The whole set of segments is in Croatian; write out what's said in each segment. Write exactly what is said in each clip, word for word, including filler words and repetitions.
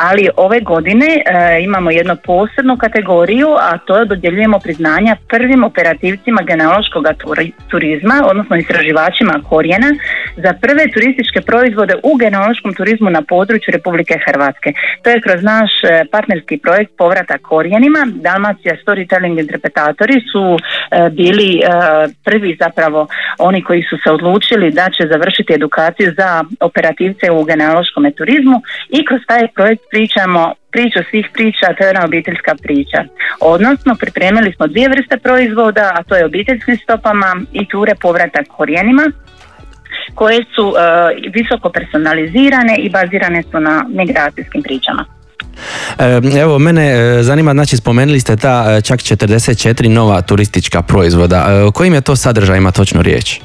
ali ove godine e, imamo jednu posebnu kategoriju, a to je dodjeljujemo priznanja prvim operativcima genealoškog turizma, odnosno istraživačima korijena za prve turističke proizvode u genealoškom turizmu na području Republike Hrvatske. To je kroz naš partnerski projekt Povratak korijenima. Dalmacija Storytelling interpretatori su e, bili e, prvi zapravo oni koji su se odlučili da će završiti edukaciju za operativce u genealoškom turizmu i kroz taj projekt pričamo priču svih priča, to je jedna obiteljska priča. Odnosno, pripremili smo dvije vrste proizvoda, a to je obiteljskim stopama i ture Povratak korijenima, koje su uh, visoko personalizirane i bazirane su na migracijskim pričama. Evo, mene zanima, znači spomenuli ste ta čak četrdeset četiri nova turistička proizvoda. O kojim je to sadržajima točno riječ?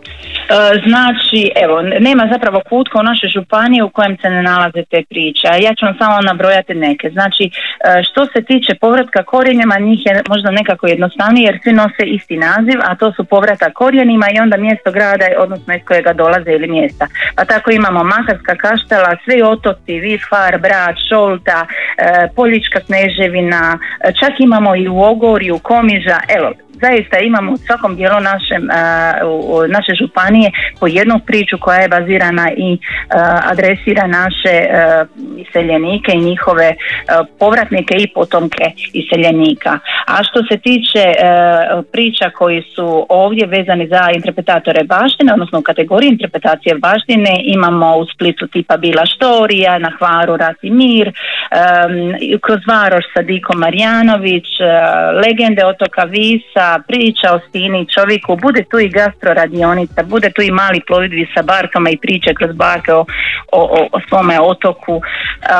Znači, evo, nema zapravo kutka u našoj županiji u kojem se ne nalaze te priče. Ja ću vam samo nabrojati neke. Znači, što se tiče povratka korijenima, njih je možda nekako jednostavnije jer svi nose isti naziv, a to su povratak korijenima i onda mjesto grada, odnosno iz kojega dolaze ili mjesta. Pa tako imamo Makarska Kaštela, svi otoci, Vis, Hvar, Brač, Šolta, Poljička Kneževina, čak imamo i u Ogorju, Komiža, evo, zaista imamo u svakom dijelu našem, uh, naše županije po jednu priču koja je bazirana i uh, adresira naše uh, iseljenike i njihove uh, povratnike i potomke iseljenika. A što se tiče uh, priča koji su ovdje vezani za interpretatore baštine, odnosno u kategoriji interpretacije baštine, imamo u Splitu tipa Bila Štorija, na Hvaru Rasimir, um, kroz Varoš Sadiko Marjanović, uh, legende otoka Visa, priča o Stini čovjeku, bude tu i gastro radionica, bude tu i mali plovidbi sa barkama i priče kroz barke o, o, o svome otoku, um,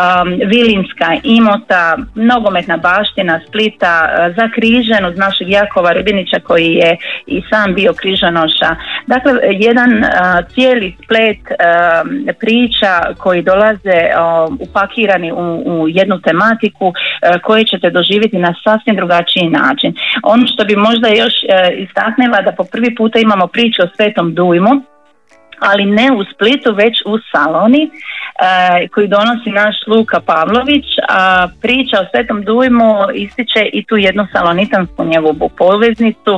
Vilinska, Imota, nogometna baština Splita, uh, za Križan uz našeg Jakova Ribinića koji je i sam bio križanoša. Dakle, jedan uh, cijeli splet uh, priča koji dolaze uh, upakirani u, u jednu tematiku uh, koje ćete doživjeti na sasvim drugačiji način. Ono što bi možda još e, istaknula da po prvi puta imamo priču o Svetom Dujmu, ali ne u Splitu, već u Saloni, e, koji donosi naš Luka Pavlović, a priča o Svetom Dujmu ističe i tu jednu salonitansku njegovu poveznicu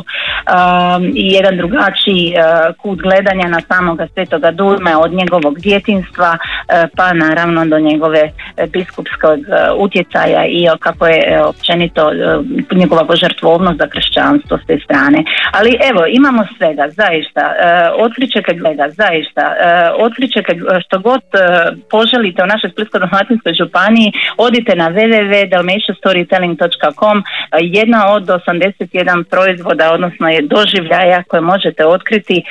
um, i jedan drugačiji uh, kut gledanja na samoga Svetoga Dujme od njegovog djetinjstva uh, pa naravno do njegove uh, biskupskog uh, utjecaja i kako je uh, općenito uh, njegova požrtvovnost za kršćanstvo s te strane. Ali evo, imamo svega, zaista, uh, otkrićete gleda, zaista, uh, otkrićete što god uh, poželite u našoj Splitsko-dalmatinskoj županiji, odite na w w w točka dalmatia storytelling točka com, jedna od osamdeset jedan proizvoda, odnosno je doživljaja koje možete otkriti,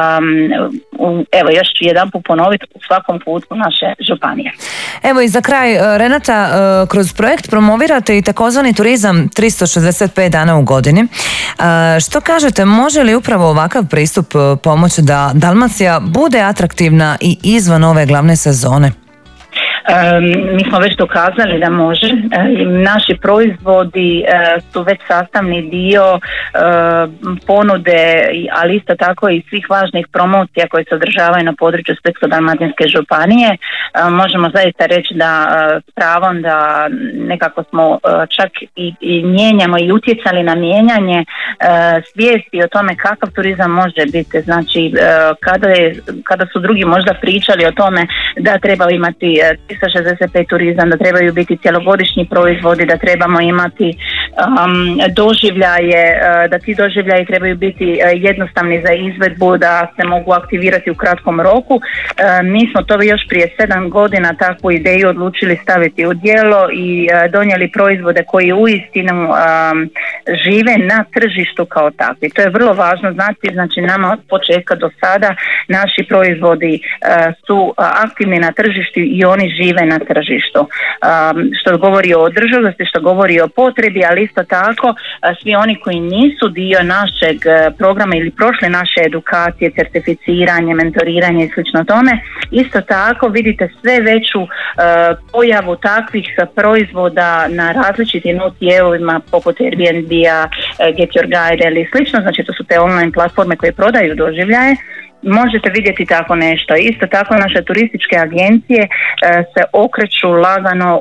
um, evo još ću jedan put ponoviti, u svakom kutku naše županije. Evo i za kraj, Renata, kroz projekt promovirate i takozvani turizam tristo šezdeset pet dana u godini. Što kažete, može li upravo ovakav pristup pomoći da Dalmacija bude atraktivna i izvan ove glavne sezone? Um, mi smo već dokazali da može. Um, naši proizvodi uh, su već sastavni dio uh, ponude, ali isto tako i svih važnih promocija koje se održavaju na području Splitsko-dalmatinske županije. Uh, možemo zaista reći da uh, s pravom da nekako smo uh, čak i, i mijenjamo i utjecali na mijenjanje uh, svijesti o tome kakav turizam može biti. Znači, uh, kada, je, kada su drugi možda pričali o tome da treba imati uh, tristo šezdeset pet turizam, da trebaju biti cjelogodišnji proizvodi, da trebamo imati um, doživljaje, uh, da ti doživljaji trebaju biti uh, jednostavni za izvedbu, da se mogu aktivirati u kratkom roku. Uh, mi smo to još prije sedam godina takvu ideju odlučili staviti u djelo i uh, donijeli proizvode koji uistinu um, žive na tržištu kao takvi. To je vrlo važno znati, znači nama od početka do sada naši proizvodi uh, su uh, aktivni na tržištu i oni žive na tržištu. Um, što govori o održivosti, što govori o potrebi, ali isto tako uh, svi oni koji nisu dio našeg uh, programa ili prošle naše edukacije, certificiranje, mentoriranje i slično tome, isto tako vidite sve veću uh, pojavu takvih uh, proizvoda na različitim notijevima poput Airbnb-a, uh, Get Your Guide ili slično, znači to su te online platforme koje prodaju doživljaje. Možete vidjeti tako nešto. Isto tako naše turističke agencije uh, se okreću lagano